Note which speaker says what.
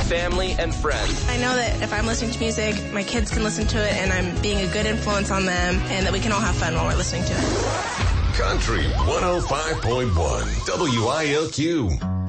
Speaker 1: family, and friends.
Speaker 2: I know that if I'm listening to music, my kids can listen to it, and I'm being a good influence on them, and that we can all have fun while we're listening to it.
Speaker 3: Country 105.1 WILQ.